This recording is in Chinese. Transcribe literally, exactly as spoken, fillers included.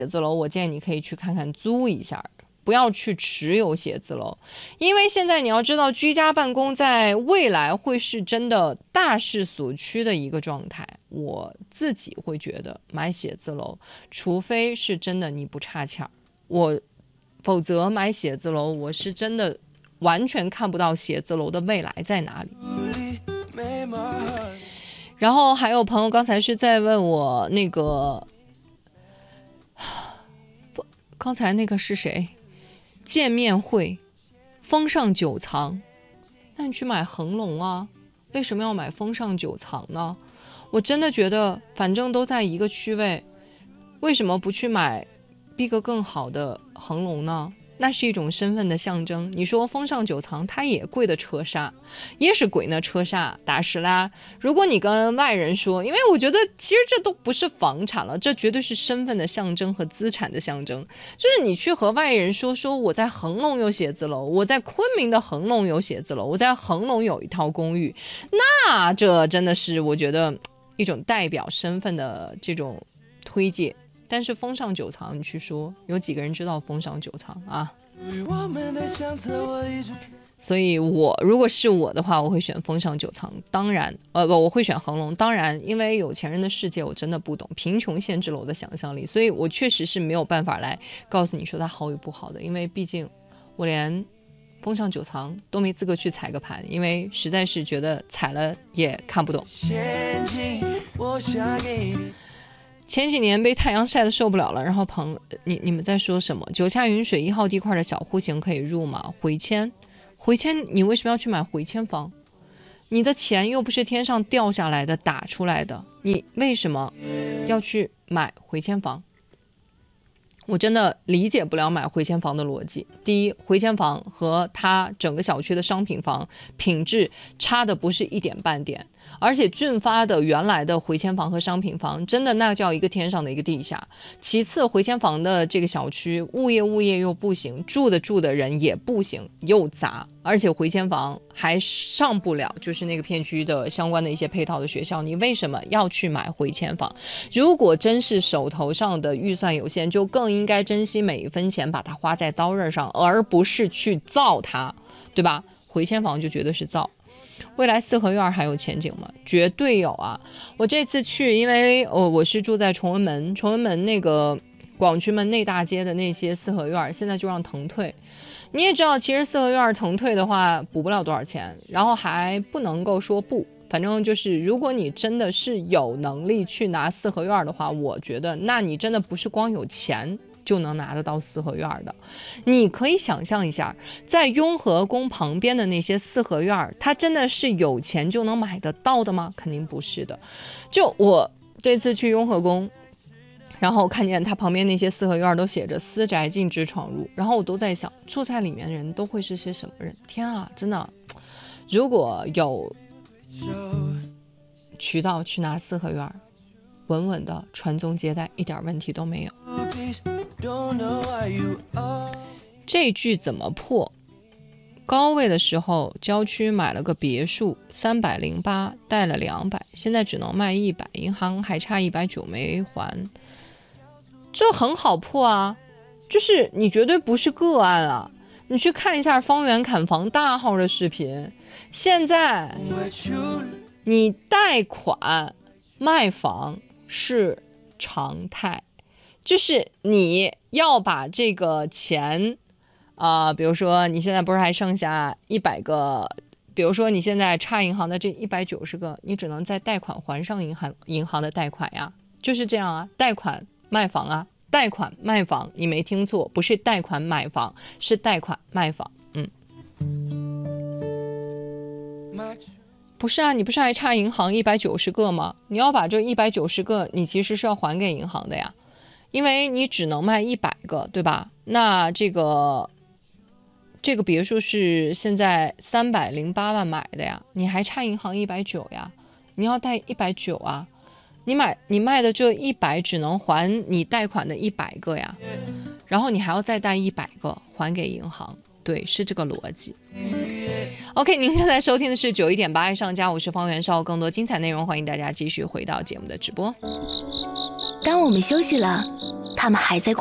写字楼，我建议你可以去看看租一下，不要去持有写字楼，因为现在你要知道，居家办公在未来会是真的大势所趋的一个状态。我自己会觉得买写字楼，除非是真的你不差钱，我否则买写字楼，我是真的完全看不到写字楼的未来在哪里。然后还有朋友刚才是在问我那个，刚才那个是谁？见面会，风尚九藏，那你去买恒隆啊？为什么要买风尚九藏呢？我真的觉得，反正都在一个区位，为什么不去买逼格更好的恒隆呢？那是一种身份的象征。你说风尚九藏，它也贵的车煞，也是贵的车煞打实啦。如果你跟外人说，因为我觉得其实这都不是房产了，这绝对是身份的象征和资产的象征。就是你去和外人说，说我在恒隆有写字楼，我在昆明的恒隆有写字楼，我在恒隆有一套公寓，那这真的是我觉得一种代表身份的这种推介。但是风尚九藏，你去说，有几个人知道风尚九藏啊？所以我如果是我的话，我会选风尚九藏。当然，呃不，我会选恒隆。当然，因为有钱人的世界我真的不懂，贫穷限制了我的想象力，所以我确实是没有办法来告诉你说它好与不好的，因为毕竟我连风尚九藏都没资格去踩个盘，因为实在是觉得踩了也看不懂。前几年被太阳晒得受不了了，然后朋你你们在说什么？九洽云水一号地块的小户型可以入吗？回迁，回迁，你为什么要去买回迁房？你的钱又不是天上掉下来的打出来的，你为什么要去买回迁房？我真的理解不了买回迁房的逻辑。第一，回迁房和它整个小区的商品房品质差的不是一点半点，而且俊发的原来的回迁房和商品房真的那叫一个天上的一个地下。其次，回迁房的这个小区物业物业又不行，住的住的人也不行，又杂，而且回迁房还上不了就是那个片区的相关的一些配套的学校，你为什么要去买回迁房？如果真是手头上的预算有限，就更应该珍惜每一分钱，把它花在刀刃上，而不是去造它，对吧？回迁房就绝对是造。未来四合院还有前景吗？绝对有啊！我这次去，因为我我是住在崇文门，崇文门那个广渠门内大街的那些四合院，现在就让腾退。你也知道，其实四合院腾退的话，补不了多少钱，然后还不能够说不。反正就是，如果你真的是有能力去拿四合院的话，我觉得，那你真的不是光有钱就能拿得到四合院的。你可以想象一下，在雍和宫旁边的那些四合院，它真的是有钱就能买得到的吗？肯定不是的。就我这次去雍和宫，然后看见它旁边那些四合院都写着私宅禁止闯入，然后我都在想，住在里面的人都会是些什么人？天啊，真的，如果有渠道去拿四合院，稳稳的传宗接代，一点问题都没有。这句怎么破？高位的时候郊区买了个别墅，三百零八贷了两百，现在只能卖一百，银行还差一百九没还，这很好破啊！就是你绝对不是个案啊！你去看一下方圆砍房大号的视频，现在你贷款卖房是常态，就是你要把这个钱啊、呃，比如说你现在不是还剩下一百个，比如说你现在差银行的这一百九十个，你只能再贷款还上银行银行的贷款呀，就是这样啊，贷款卖房啊，贷款卖房，你没听错，不是贷款买房，是贷款卖房。嗯，不是啊，你不是还差银行一百九十个吗？你要把这一百九十个，你其实是要还给银行的呀，因为你只能卖一百个，对吧？那这个这个别墅是现在三百零八万买的呀，你还差银行一百九呀，你要贷一百九啊，你买你卖的这一百只能还你贷款的一百个呀，然后你还要再贷一百个还给银行，对，是这个逻辑。OK， 您正在收听的是九一点八爱上家，我是方圆少，更多精彩内容欢迎大家继续回到节目的直播。 当我们休息了， 他们还在